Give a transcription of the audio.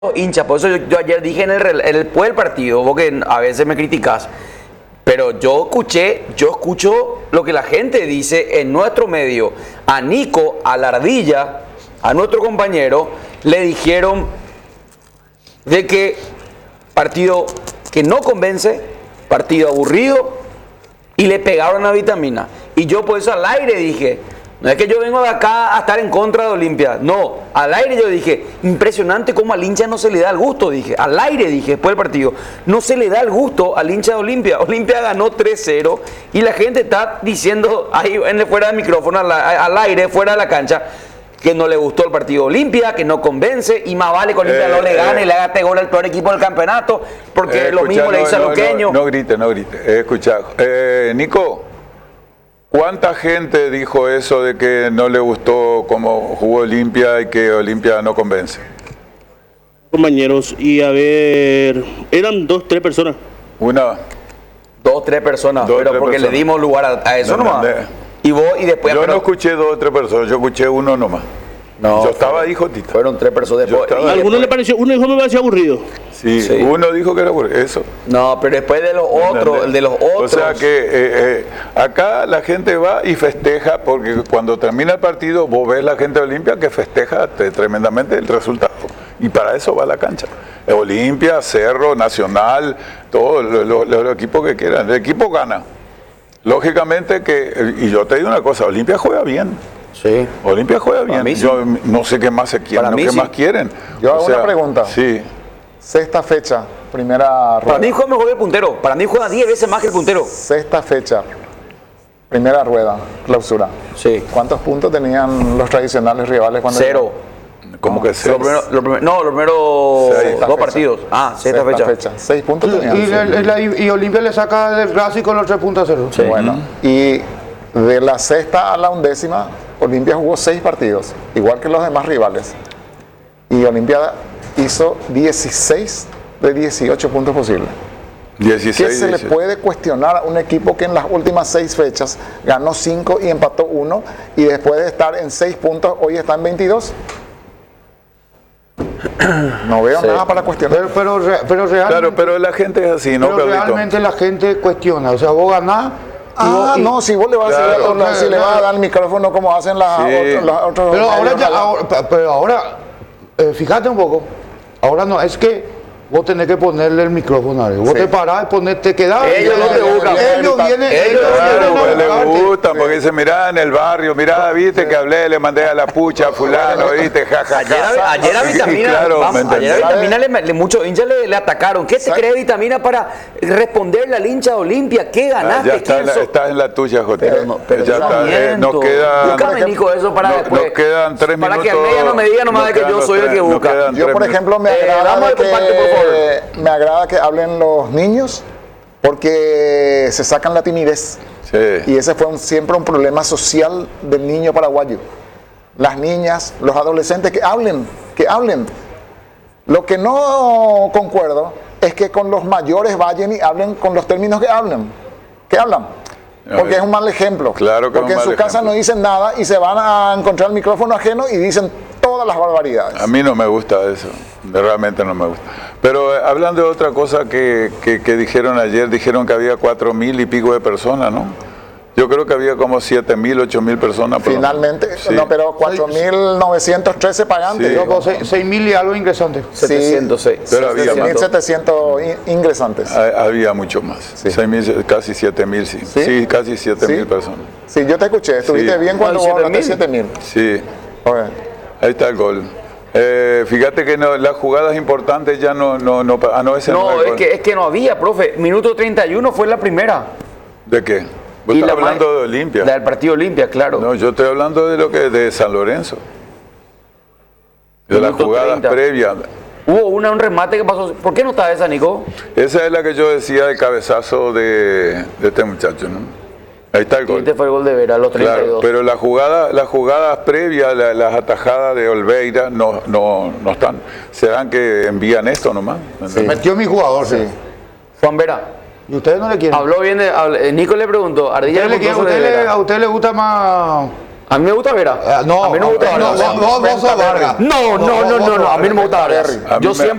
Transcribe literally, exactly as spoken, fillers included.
hincha, por eso yo, yo ayer dije en el, rel- en el después del partido, vos que a veces me criticás, pero yo escuché, yo escucho lo que la gente dice en nuestro medio. A Nico, a la Ardilla, a nuestro compañero, le dijeron de que partido que no convence, partido aburrido, y le pegaron a Vitamina. Y yo por eso al aire dije, no es que yo vengo de acá a estar en contra de Olimpia, no, al aire yo dije, impresionante cómo al hincha no se le da el gusto, dije, al aire dije, después del partido, no se le da el gusto al hincha de Olimpia. Olimpia ganó tres cero y la gente está diciendo ahí en, fuera del micrófono, al, al aire, fuera de la cancha, que no le gustó el partido de Olimpia, que no convence, y más vale que Olimpia eh, no le gane eh, y le haga este gol al peor equipo del campeonato, porque eh, lo mismo no, le hizo no, a Luqueño. No, no grite, no grite, he escuchado. Eh, Nico, ¿cuánta gente dijo eso de que no le gustó cómo jugó Olimpia y que Olimpia no convence? Compañeros, y a ver, eran dos, tres personas. Una. Dos, tres personas, dos, pero tres porque personas. Le dimos lugar a, a eso no, nomás. No, y vos y después. Yo pero, no escuché dos o tres personas, yo escuché uno nomás. No, yo estaba ahí, Jotita. Fueron tres personas. Después, ¿A alguno le pareció? Uno dijo me parecía aburrido. Sí, sí, uno dijo que era aburrido. Eso. No, pero después de los otros, el de los otros. O sea que eh, eh, acá la gente va y festeja, porque cuando termina el partido, vos ves la gente de Olimpia que festeja tremendamente el resultado. Y para eso va a la cancha. Olimpia, Cerro, Nacional, todos los, los, los equipos que quieran. El equipo gana. Lógicamente que, y yo te digo una cosa, Olimpia juega bien. Sí. Olimpia juega bien. Sí. Yo no sé qué más se quieren, no qué sí. más quieren. Yo hago o sea, una pregunta. Sí. Sexta fecha, primera rueda. Para mí juega mejor que el puntero. Para mí juega diez veces más que el puntero. Sexta fecha, primera rueda, clausura. Sí. ¿Cuántos puntos tenían los tradicionales rivales cuando cero? ¿Cómo no, que cero? Lo primero, lo primero, no, los primeros seis, dos fecha. partidos. Ah, sexta, sexta fecha. fecha. Seis puntos tenían. Y, y, la, y Olimpia le saca del clásico los tres puntos a cero. Sí. Bueno, uh-huh. Y de la sexta a la undécima, Olimpia jugó seis partidos, igual que los demás rivales. Y Olimpia hizo dieciséis de dieciocho puntos posibles. dieciséis, ¿Qué se dieciocho. Le puede cuestionar a un equipo que en las últimas seis fechas ganó cinco y empató uno y después de estar en seis puntos hoy está en veintidós? No veo sí. nada para cuestionar. Pero, pero, pero realmente, claro, pero la gente es así, ¿no? Pero realmente la gente cuestiona. O sea, vos ganás. Ah, y, no, si vos le vas claro, a decir, claro, si no, le vas a dar el micrófono como hacen las sí. otros, las otros. Pero ahora, ya, ahora, pero ahora eh, fíjate un poco. Ahora no, es que vos tenés que ponerle el micrófono a él. Vos sí. te parás, poner, te quedás. Ellos no te buscan. Ellos vienen. Ellos claro, les gustan porque dicen, mirá en el barrio, mirá, viste que hablé, le mandé a la pucha a fulano, viste, jajaja. Ja, ja, ja. Ayer a Vitamina, claro, vamos, ayer a Vitamina le, le, muchos hinchas le, le atacaron. ¿Qué te cree Vitamina para responderle al hincha de Olimpia? ¿Qué ganaste? Ah, ya está en, la, está en la tuya, Jota. Pero, no, pero ya está, eh, nos quedan. Búscame, Nico, eso para no, después. Nos quedan tres para minutos. Para que Almeida no me diga nomás de que yo soy el que busca. Yo, por ejemplo, me agrada que me agrada que hablen los niños porque se sacan la timidez. Sí. Y ese fue un, siempre un problema social del niño paraguayo. Las niñas, los adolescentes que hablen, que hablen. Lo que no concuerdo es que con los mayores vayan y hablen con los términos que hablan. Que hablan. Porque es un mal ejemplo. Claro que porque es un en mal su casa ejemplo. no dicen nada y se van a encontrar el micrófono ajeno y dicen todas las barbaridades. A mí no me gusta eso. Realmente no me gusta. Pero eh, hablando de otra cosa que, que, que dijeron ayer, dijeron que había cuatro mil y pico de personas, ¿no? Yo creo que había como siete mil, ocho mil personas. Finalmente, sí. No, pero cuatro mil novecientos trece pagantes. Sí. No, seis mil y algo ingresantes. Sí, setecientos seis. Pero había seis mil setecientos ingresantes. Había mucho más. Sí. seis mil, casi siete mil, sí. sí. Sí, casi siete mil ¿Sí? personas. Sí, yo te escuché. Estuviste sí. bien cuando vos hablaste siete mil. Sí. Okay. Ahí está el gol. Eh, fíjate que no, las jugadas importantes ya no... No, no, ah, no, ese no, no es, que, es que no había, profe. Minuto treinta y uno fue la primera. ¿De qué? ¿Vos estás hablando de Olimpia? Del partido Olimpia, claro. No, yo estoy hablando de lo que de San Lorenzo. De las jugadas previas. Hubo una, un remate que pasó. ¿Por qué no está esa, Nico? Esa es la que yo decía del cabezazo de, de este muchacho, ¿no? Ahí está el gol. Este fue el gol de Vera, los treinta y dos. Claro, pero las jugadas, las jugadas previas, la, las atajadas de Olveira no, no, no están. ¿Serán que envían esto nomás? Sí. Metió mi jugador, sí. Juan Vera. ¿Y ustedes no le quieren? Habló bien, de, habló, Nico le preguntó, Ardilla ¿Usted le quiere, usted le, ¿a usted le gusta más A mí me gusta Vera. Eh, no, a mí no me gusta no, Vargas. vos, vos, vos sos Vargas. No, no, no, no, no, a mí no me gusta Vargas. A mí Yo me- siempre